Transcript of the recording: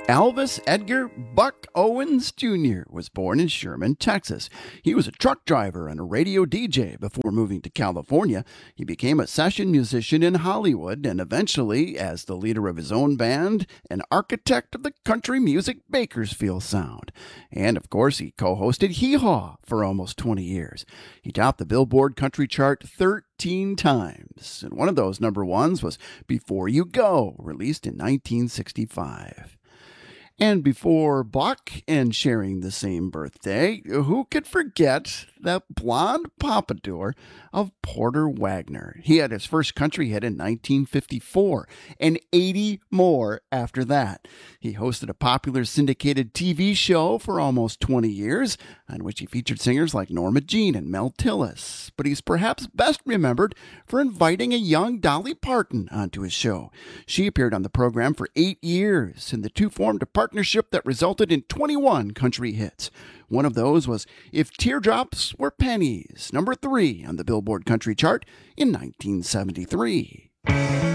Elvis Edgar Buck Owens Jr. was born in Sherman, Texas. He was a truck driver and a radio DJ before moving to California. He became a session musician in Hollywood and eventually, as the leader of his own band, an architect of the country music Bakersfield sound. And, of course, he co-hosted Hee Haw for almost 20 years. He topped the Billboard Country Chart 13 times, and one of those number ones was Before You Go, released in 1965. And before Buck and sharing the same birthday, who could forget the blonde pompadour of Porter Wagoner? He had his first country hit in 1954 and 80 more after that. He hosted a popular syndicated TV show for almost 20 years, on which he featured singers like Norma Jean and Mel Tillis. But he's perhaps best remembered for inviting a young Dolly Parton onto his show. She appeared on the program for 8 years, and the two formed a partnership that resulted in 21 country hits. One of those was If Teardrops Were Pennies, number 3 on the Billboard Country Chart in 1973.